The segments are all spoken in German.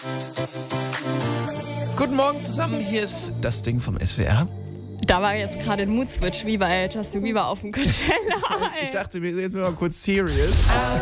Guten Morgen zusammen, hier ist das Ding vom SWR. Da war jetzt gerade ein Mood-Switch wie bei Justin Bieber auf dem Coachella. Ich dachte, wir sind jetzt mal kurz serious.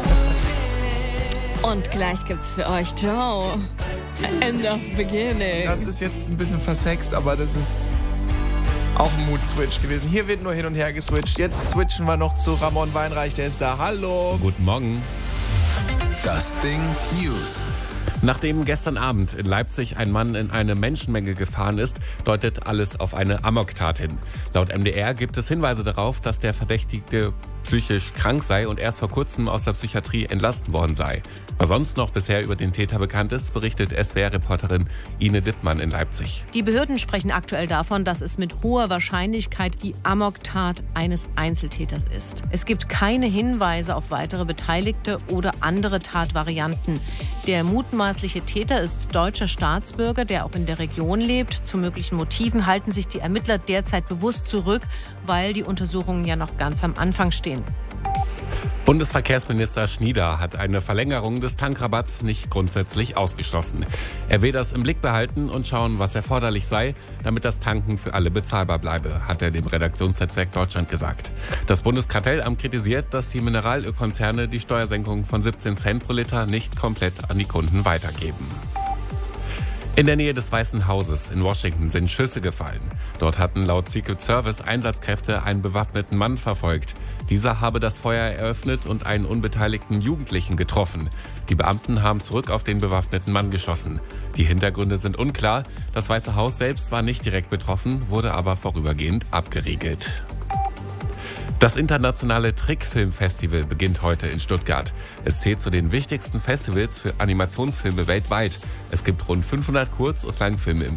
Und gleich gibt's für euch Joe. End of Beginning. Das ist jetzt ein bisschen versext, aber das ist auch ein Mood-Switch gewesen. Hier wird nur hin und her geswitcht. Jetzt switchen wir noch zu Ramon Weinreich, der ist da. Hallo. Guten Morgen. Das Ding News. Nachdem gestern Abend in Leipzig ein Mann in eine Menschenmenge gefahren ist, deutet alles auf eine Amoktat hin. Laut MDR gibt es Hinweise darauf, dass der Verdächtige psychisch krank sei und erst vor kurzem aus der Psychiatrie entlassen worden sei. Was sonst noch bisher über den Täter bekannt ist, berichtet SWR-Reporterin Ine Dittmann in Leipzig. Die Behörden sprechen aktuell davon, dass es mit hoher Wahrscheinlichkeit die Amoktat eines Einzeltäters ist. Es gibt keine Hinweise auf weitere Beteiligte oder andere Tatvarianten. Der mutmaßliche Täter ist deutscher Staatsbürger, der auch in der Region lebt. Zu möglichen Motiven halten sich die Ermittler derzeit bewusst zurück, weil die Untersuchungen ja noch ganz am Anfang stehen. Bundesverkehrsminister Schnieder hat eine Verlängerung des Tankrabatts nicht grundsätzlich ausgeschlossen. Er will das im Blick behalten und schauen, was erforderlich sei, damit das Tanken für alle bezahlbar bleibe, hat er dem Redaktionsnetzwerk Deutschland gesagt. Das Bundeskartellamt kritisiert, dass die Mineralölkonzerne die Steuersenkung von 17 Cent pro Liter nicht komplett an die Kunden weitergeben. In der Nähe des Weißen Hauses in Washington sind Schüsse gefallen. Dort hatten laut Secret Service Einsatzkräfte einen bewaffneten Mann verfolgt. Dieser habe das Feuer eröffnet und einen unbeteiligten Jugendlichen getroffen. Die Beamten haben zurück auf den bewaffneten Mann geschossen. Die Hintergründe sind unklar. Das Weiße Haus selbst war nicht direkt betroffen, wurde aber vorübergehend abgeriegelt. Das internationale Trickfilmfestival beginnt heute in Stuttgart. Es zählt zu den wichtigsten Festivals für Animationsfilme weltweit. Es gibt rund 500 Kurz- und Langfilme im